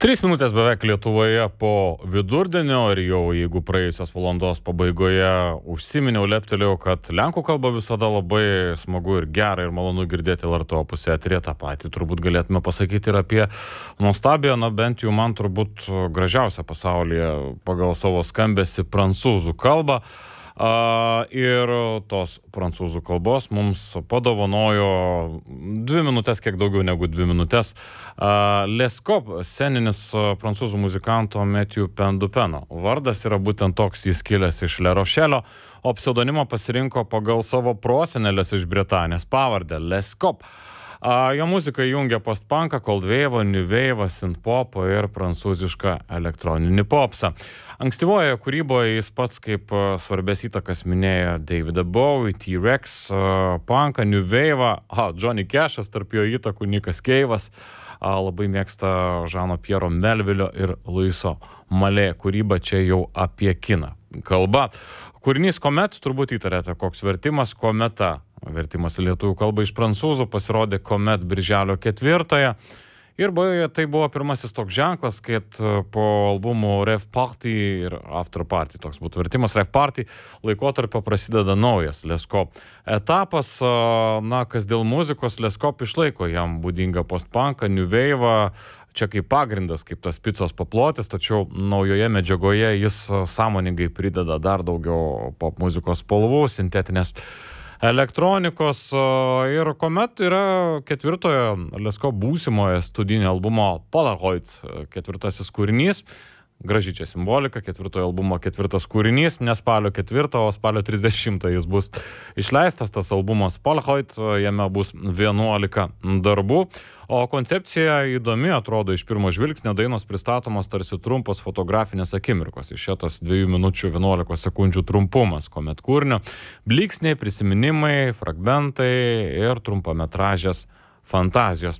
3 minutės beveik Lietuvoje po vidurdienio ir jau jeigu praėjusios valandos pabaigoje užsiminiau, leptelėjau, kad lenkų kalba visada labai smagu ir gera ir malonu girdėti LRT Opus eteryje. Tą patį turbūt galėtume pasakyti ir apie nuostabią, bent jau man turbūt gražiausią pasaulyje pagal savo skambesį prancūzų kalbą. Ir tos prancūzų kalbos mums padovanojo 2 minutės, kiek daugiau negu 2 minutės, Lescop, sceninis prancūzų muzikanto Mathieu Pendupeno. Vardas yra būtent toks, jis kilęs iš Le Rochelio, o pseudonimą pasirinko pagal savo prosenelės iš Britanijos pavardę Lescop. Jo muzika jungia post-punką, cold wave, new wave, synth-popą ir prancūzišką elektroninį popsą. Ankstyvoje kūryboje jis pats kaip svarbės įtakas minėjo Davidą Bowie, T-Rex, punką, new wave, Johnny Cashas, tarp jo įtakų Nikas Keivas, labai mėgsta Žano Piero Melvilio ir Luiso Malė. Kūryba čia jau apie kiną kalba. Kūrinys Komet, turbūt įtarėte, koks vertimas, Kometa. Vertimas į lietuvių kalbą iš prancūzų pasirodė Komet birželio 4. Ir tai buvo pirmasis toks ženklas, kad po albumų Rave Party ir After Party, toks būtų vertimas, Rave Party laikotarpio prasideda naujas Lescop etapas. Kas dėl muzikos, Lescop išlaiko jam būdingą post-punką, new wave, čia kaip pagrindas, kaip tas picos paplotis, tačiau naujoje medžiagoje jis sąmoningai prideda dar daugiau pop muzikos spalvų, sintetinės elektronikos. Ir Komet yra 4 Lescop būsimoje studijinio albumo Polaroid 4 kūrinys. Graži čia simbolika, 4 albumo 4 kūrinys, ne spalio 4, o spalio 30 jis bus išleistas, tas albumas Polaroid, jame bus 11 darbų. O koncepcija įdomi, atrodo iš pirmo žvilgsnio, dainos pristatomos tarsi trumpos fotografinės akimirkos. Iš šitas 2 minučių 11 sekundžių trumpumas Komet kūrinio, bliksniai, prisiminimai, fragmentai ir trumpametražės fantazijos.